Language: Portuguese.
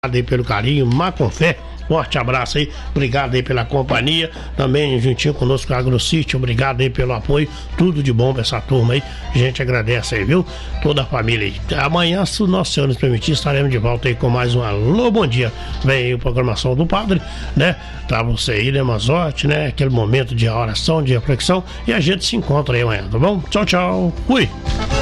Aí pelo carinho, Má com Fé, forte abraço aí, obrigado aí pela companhia, também juntinho conosco AgroCity, obrigado aí pelo apoio, tudo de bom pra essa turma aí, a gente agradece aí, viu? Toda a família aí. Amanhã, se o nosso Senhor nos permitir, estaremos de volta aí com mais um Alô Bom Dia. Vem aí a programação do Padre, né? Pra você aí, né, Mazotti, né? Aquele momento de oração, de reflexão, e a gente se encontra aí amanhã, tá bom? Tchau, tchau, fui!